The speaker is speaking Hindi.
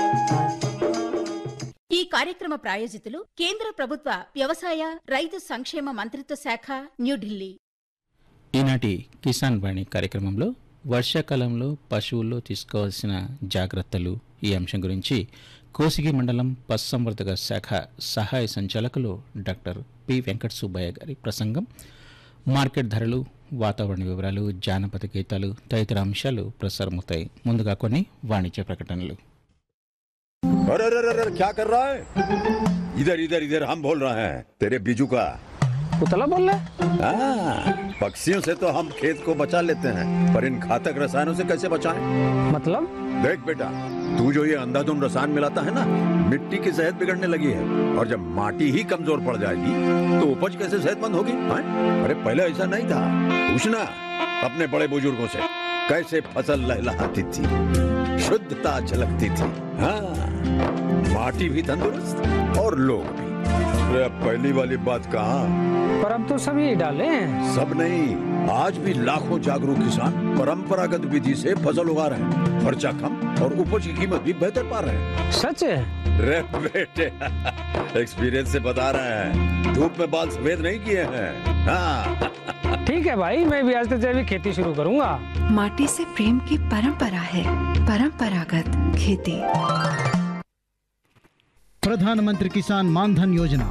ఈ కార్యక్రమ ప్రాయోజితులు కేంద్ర ప్రభుత్వ వ్యవసాయ రైతు సంక్షేమ మంత్రిత్వ శాఖ, న్యూఢిల్లీ. ఈనాటి కిసాన్ వాణి కార్యక్రమంలో వర్షాకాలంలో పశువుల్లో తీసుకోవాల్సిన జాగ్రత్తలు ఈ అంశం గురించి కోసిగి మండలం పశుసంవర్ధక శాఖ సహాయ సంచాలకులు డాక్టర్ పి వెంకట సుబ్బయ్య గారి ప్రసంగం, మార్కెట్ ధరలు, వాతావరణ వివరాలు, జానపద గీతాలు తదితర అంశాలు ప్రసారమవుతాయి. ముందుగా కొన్ని వాణిజ్య ప్రకటనలు. अरे अरे अरे क्या कर रहा है? इधर इधर इधर हम बोल रहे हैं तेरे बीजू का। उतला बोल रहा हाँ, पक्षियों से तो हम खेत को बचा लेते हैं, पर इन घातक रसायनों से कैसे बचाएं? मतलब? देख बेटा, तू जो ये अंधाधुंध रसायन मिलाता है ना, मिट्टी की सेहत बिगड़ने लगी है। और जब माटी ही कमजोर पड़ जाएगी तो उपज कैसे सेहतमंद होगी? अरे पहले ऐसा नहीं था। पूछना अपने बड़े बुजुर्गों से, कैसे फसल लहलहाती थी, शुद्धता झलकती थी। हाँ, माटी भी तंदुरुस्त और लोग भी। अरे पहली वाली बात कहाँ, पर अब तो सब यही डाले हैं। सब नहीं, आज भी लाखों जागरूक किसान परंपरागत विधि से फसल उगा रहे हैं। खर्चा कम और उपज की कीमत भी बेहतर पा रहे हैं। सच है? रे बेटे, एक्सपीरियंस से बता रहे हैं, धूप में बाल सफेद नहीं किए हैं। हाँ। ठीक है भाई, मैं भी आज से जैविक खेती शुरू करूंगा। माटी से प्रेम की परंपरा है, परंपरागत खेती। प्रधानमंत्री किसान मानधन योजना